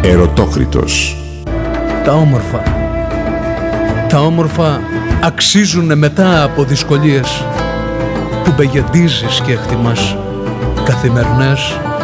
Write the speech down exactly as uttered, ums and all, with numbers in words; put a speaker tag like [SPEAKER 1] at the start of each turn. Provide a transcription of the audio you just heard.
[SPEAKER 1] Ερωτόκριτος.
[SPEAKER 2] Τα όμορφα. Τα όμορφα αξίζουνε μετά από δυσκολίες που μπεγεντίζεις και εκτιμάς, καθημερινές